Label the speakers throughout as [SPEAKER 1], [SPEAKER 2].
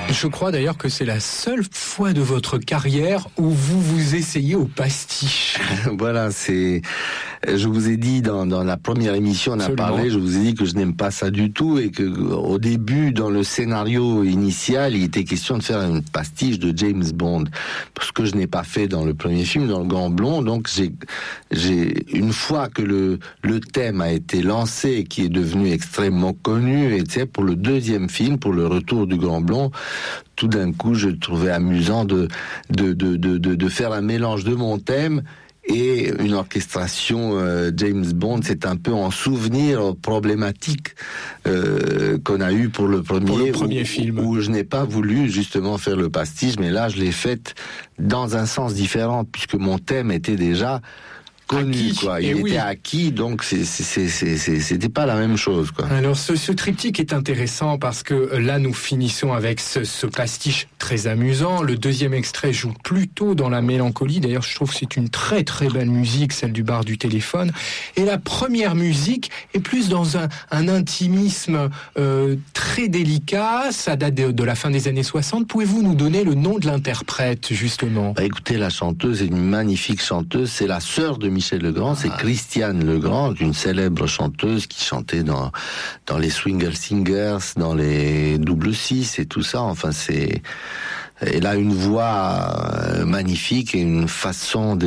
[SPEAKER 1] Je crois d'ailleurs que c'est la seule fois de votre carrière où vous vous essayez au pastiche.
[SPEAKER 2] Voilà, je vous ai dit dans la première émission, on a parlé, je vous ai dit que je n'aime pas ça du tout et que au début, dans le scénario initial, il était question de faire une pastiche de James Bond, ce que je n'ai pas fait dans le premier film, dans Le Grand Blond. Donc une fois que le thème a été lancé, qui est devenu extrêmement connu, et tu sais, pour le deuxième film, pour Le Retour du Grand Blond, tout d'un coup, je trouvais amusant de faire un mélange de mon thème et une orchestration James Bond. C'est un peu en souvenir problématique qu'on a eu pour le premier
[SPEAKER 1] film,
[SPEAKER 2] où je n'ai pas voulu justement faire le pastiche, mais là je l'ai fait dans un sens différent puisque mon thème était déjà connu, quoi. Il était acquis, donc c'était pas la même chose, quoi.
[SPEAKER 1] Alors ce triptyque est intéressant parce que là nous finissons avec ce pastiche très amusant. Le deuxième extrait joue plutôt dans la mélancolie. D'ailleurs, je trouve que c'est une très très belle musique, celle du bar du téléphone. Et la première musique est plus dans un intimisme très délicat. Ça date de la fin des années 60. Pouvez-vous nous donner le nom de l'interprète, justement?
[SPEAKER 2] Écoutez, la chanteuse est une magnifique chanteuse. C'est la sœur de Michel Legrand, c'est Christiane Legrand, une célèbre chanteuse qui chantait dans les Swingle Singers, dans les Double Six et tout ça. Enfin, elle a une voix magnifique et une façon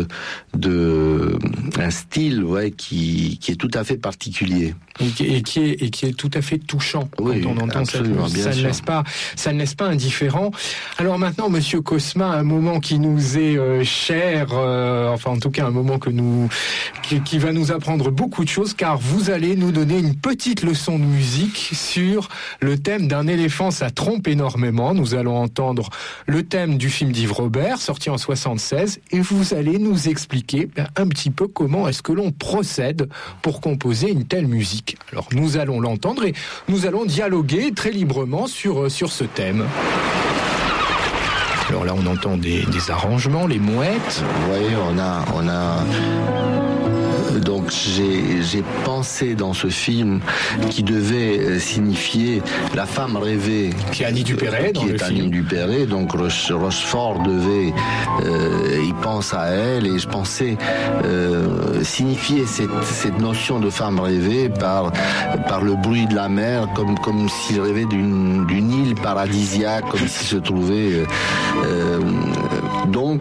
[SPEAKER 2] un style, qui est tout à fait particulier.
[SPEAKER 1] Et qui est tout à fait touchant quand on entend ça. Ça ne laisse pas indifférent. Alors maintenant, Monsieur Cosma, un moment qui nous est cher, enfin en tout cas un moment qui va nous apprendre beaucoup de choses, car vous allez nous donner une petite leçon de musique sur le thème d'un éléphant. Ça trompe énormément. Nous allons entendre le thème du film d'Yves Robert, sorti en 76, et vous allez nous expliquer un petit peu comment est-ce que l'on procède pour composer une telle musique. Alors nous allons l'entendre et nous allons dialoguer très librement sur ce thème. Alors là on entend des arrangements, les mouettes.
[SPEAKER 2] Vous voyez, on a donc j'ai pensé dans ce film qui devait signifier la femme rêvée,
[SPEAKER 1] qui est Annie Dupéré dans le film.
[SPEAKER 2] Annie Dupéré, donc Rochefort devait il pense à elle, et je pensais signifier cette notion de femme rêvée par le bruit de la mer, comme s'il rêvait d'une île paradisiaque, comme s'il se trouvait donc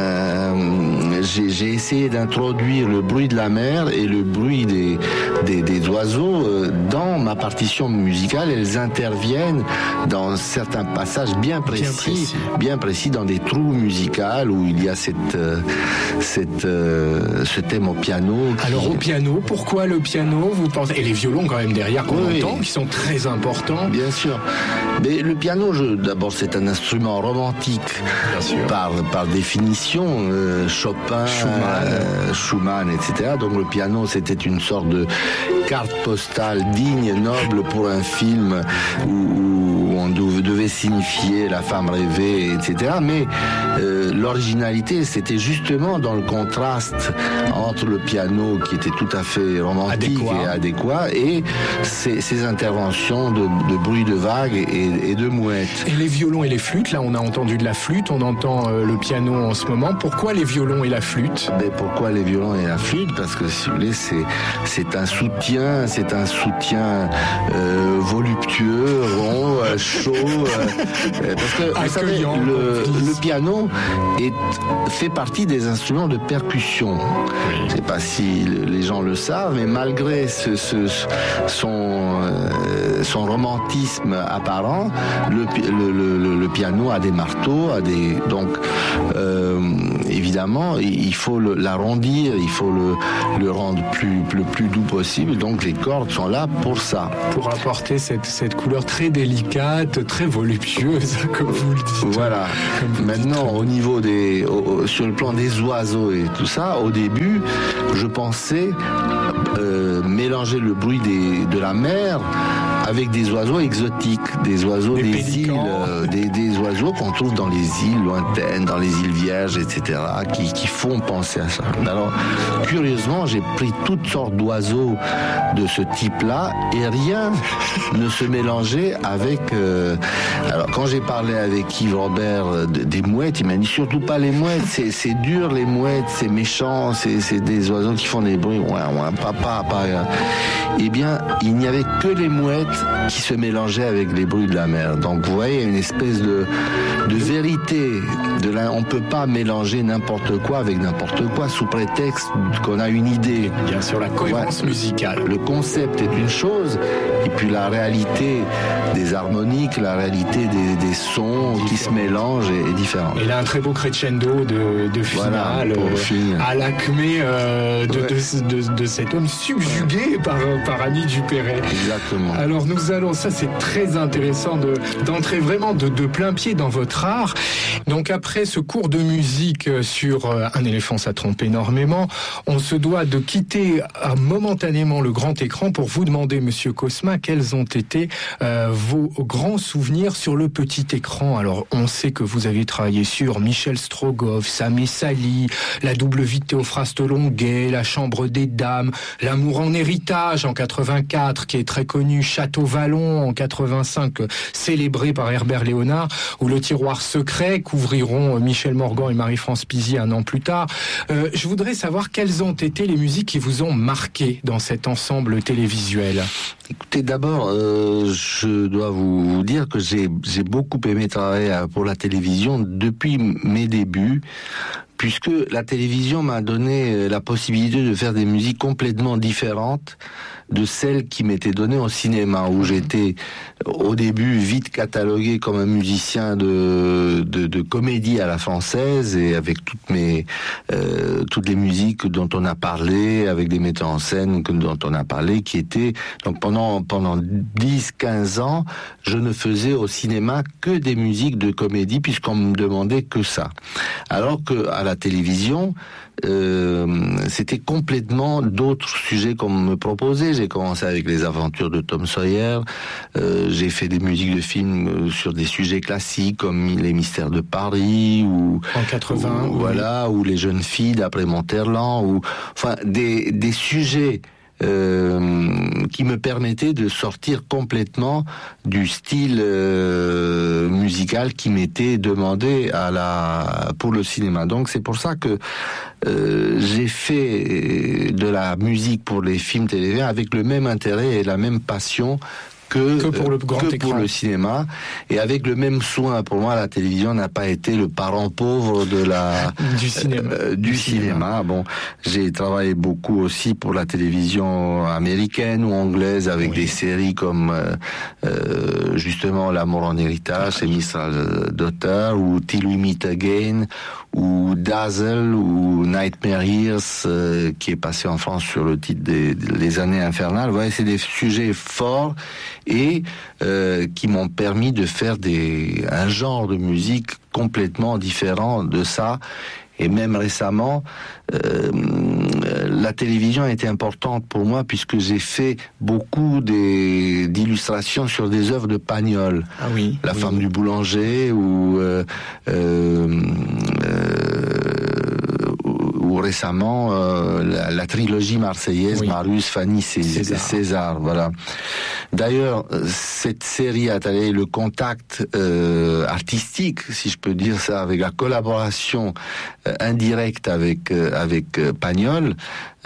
[SPEAKER 2] j'ai essayé d'introduire le bruit de la mer et le bruit des oiseaux dans ma partition musicale. Elles interviennent dans certains passages bien précis dans des trous musicaux où il y a ce thème au piano.
[SPEAKER 1] Alors au piano, pourquoi le piano, vous pensez? Et les violons quand même derrière qu'on entend, qui sont très importants.
[SPEAKER 2] Bien sûr. Mais le piano, d'abord, c'est un instrument romantique.
[SPEAKER 1] Bien sûr.
[SPEAKER 2] Par définition, Chopin, Schumann, etc. Donc le piano, c'était une sorte de carte postale digne, noble pour un film où on devait signifier la femme rêvée, etc. Mais l'originalité, c'était justement dans le contraste entre le piano, qui était tout à fait romantique et adéquat, et ces interventions de bruit de vagues et de mouettes.
[SPEAKER 1] Et les violons et les flûtes, là on a entendu de la flûte, on entend le piano en ce moment. Pourquoi les violons et la flûte?
[SPEAKER 2] Pourquoi les violons et la flûte? Parce que si vous voulez, c'est un soutien voluptueux, rond, chaud. Parce que vous savez, le piano fait partie des instruments de percussion. Je ne sais pas si les gens le savent, mais malgré son romantisme apparent, le piano a des marteaux, donc évidemment il faut l'arrondir, il faut le rendre le plus doux possible. Donc les cordes sont là pour ça,
[SPEAKER 1] pour apporter cette couleur très délicate, très voluptueuse, comme vous le dites.
[SPEAKER 2] Voilà. Maintenant, au niveau sur le plan des oiseaux et tout ça, au début, je pensais mélanger le bruit de la mer avec des oiseaux exotiques, des oiseaux des îles, des oiseaux qu'on trouve dans les îles lointaines, dans les îles Vierges, etc., qui font penser à ça. Alors, curieusement, j'ai pris toutes sortes d'oiseaux de ce type-là et rien ne se mélangeait avec... Alors, quand j'ai parlé avec Yves Robert des mouettes, il m'a dit surtout pas les mouettes, c'est dur les mouettes, c'est méchant, c'est des oiseaux qui font des bruits, papa. Eh bien, il n'y avait que les mouettes qui se mélangeaient avec les bruits de la mer. Donc, vous voyez, une espèce de vérité. On ne peut pas mélanger n'importe quoi avec n'importe quoi sous prétexte qu'on a une idée.
[SPEAKER 1] Bien sûr, la cohérence musicale.
[SPEAKER 2] Le concept est une chose, et puis la réalité des harmoniques, la réalité des sons qui se mélangent est différente.
[SPEAKER 1] Et là, un très beau crescendo de finale, à l'acmé de cet homme subjugué par Annie Dupéret.
[SPEAKER 2] Exactement.
[SPEAKER 1] Alors nous allons, ça c'est très intéressant d'entrer vraiment de plein pied dans votre art. Donc après ce cours de musique sur Un éléphant ça trompe énormément, on se doit de quitter momentanément le grand écran pour vous demander, Monsieur Cosma, quels ont été vos grands souvenirs sur le petit écran. Alors on sait que vous avez travaillé sur Michel Strogoff, Sam et Sally, La double vie de Théophraste Longuet, La chambre des dames, L'amour en héritage en 84 qui est très connu, Château Vallon en 85 célébré par Herbert Léonard, ou Le tiroir secret qu'ouvriront Michel Morgan et Marie-France Pizy un an plus tard. Je voudrais savoir quelles ont été les musiques qui vous ont marqué dans cet ensemble télévisuel.
[SPEAKER 2] Écoutez, d'abord, je dois vous dire que j'ai beaucoup aimé travailler pour la télévision depuis mes débuts, puisque la télévision m'a donné la possibilité de faire des musiques complètement différentes de celles qui m'étaient données au cinéma, où j'étais au début vite catalogué comme un musicien de comédie à la française, et avec toutes les musiques dont on a parlé, avec des metteurs en scène dont on a parlé, qui étaient... Donc pendant 10-15 ans, je ne faisais au cinéma que des musiques de comédie, puisqu'on me demandait que ça. Alors que à la télévision, c'était complètement d'autres sujets qu'on me proposait. J'ai commencé avec les aventures de Tom Sawyer, j'ai fait des musiques de films sur des sujets classiques comme Les mystères de Paris, ou
[SPEAKER 1] en 80,
[SPEAKER 2] ou Les jeunes filles d'après Monterland, ou enfin des sujets qui me permettait de sortir complètement du style musical qui m'était demandé pour le cinéma. Donc c'est pour ça que j'ai fait de la musique pour les films télévisés avec le même intérêt et la même passion que pour le grand écran, pour le cinéma, et avec le même soin. Pour moi, la télévision n'a pas été le parent pauvre du cinéma. Bon, j'ai travaillé beaucoup aussi pour la télévision américaine ou anglaise avec des séries comme justement L'amour en héritage, c'est Mistral Daughter, ou Till We Meet Again, ou Dazzle, ou Nightmare Years, qui est passé en France sur le titre des années infernales. Vous voyez, c'est des sujets forts et qui m'ont permis de faire un genre de musique complètement différent de ça. Et même récemment, la télévision a été importante pour moi, puisque j'ai fait beaucoup d'illustrations sur des œuvres de Pagnol.
[SPEAKER 1] Ah oui.
[SPEAKER 2] La femme du boulanger, ou récemment la trilogie marseillaise, Marius, Fanny, César. Voilà. D'ailleurs, cette série a allé le contact artistique, si je peux dire ça, avec la collaboration indirecte avec Pagnol,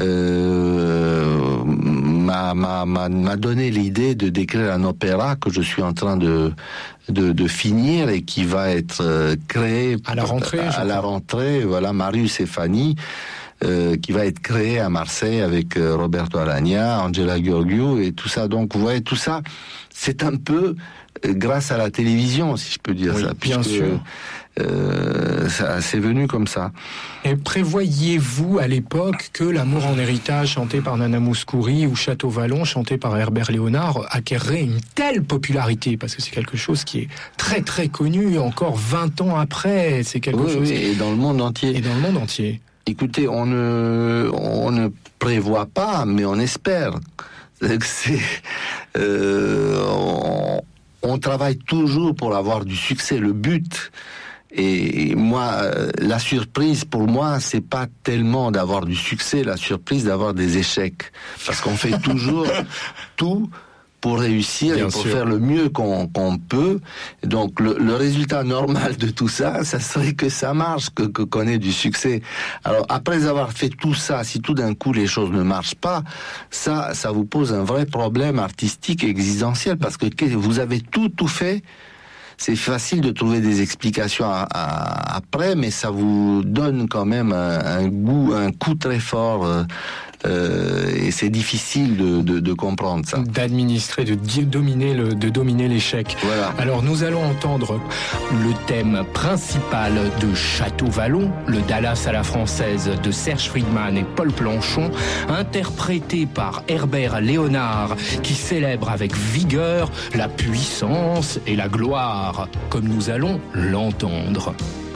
[SPEAKER 2] m'a donné l'idée de d'écrire un opéra que je suis en train de finir et qui va être créé
[SPEAKER 1] à la rentrée.
[SPEAKER 2] Voilà, Marius et Fanny, qui va être créé à Marseille avec Roberto Alagna, Angela Gheorghiu et tout ça. Donc vous voyez, tout ça, c'est un peu grâce à la télévision, si je peux dire ça.
[SPEAKER 1] Bien sûr.
[SPEAKER 2] Ça, c'est venu comme ça.
[SPEAKER 1] Et prévoyez-vous à l'époque que L'amour en héritage, chanté par Nana Mouskouri, ou Château Vallon, chanté par Herbert Léonard, acquerrait une telle popularité? Parce que c'est quelque chose qui est très très connu encore 20 ans après. C'est quelque chose.
[SPEAKER 2] Oui, et dans le monde entier.
[SPEAKER 1] Et dans le monde entier.
[SPEAKER 2] Écoutez, on ne prévoit pas, mais on espère. On travaille toujours pour avoir du succès. Le but, et moi, la surprise pour moi, c'est pas tellement d'avoir du succès, la surprise d'avoir des échecs, parce qu'on fait toujours tout pour réussir et pour faire le mieux qu'on peut. Donc le résultat normal de tout ça, ça serait que ça marche, qu'on ait du succès. Alors après avoir fait tout ça, si tout d'un coup les choses ne marchent pas, ça vous pose un vrai problème artistique et existentiel, parce que vous avez tout fait. C'est facile de trouver des explications après, mais ça vous donne quand même un coup très fort. Et c'est difficile de comprendre ça.
[SPEAKER 1] D'administrer, de dominer l'échec.
[SPEAKER 2] Voilà.
[SPEAKER 1] Alors nous allons entendre le thème principal de Château Vallon, le Dallas à la française de Serge Friedman et Paul Planchon, interprété par Herbert Léonard, qui célèbre avec vigueur la puissance et la gloire, comme nous allons l'entendre.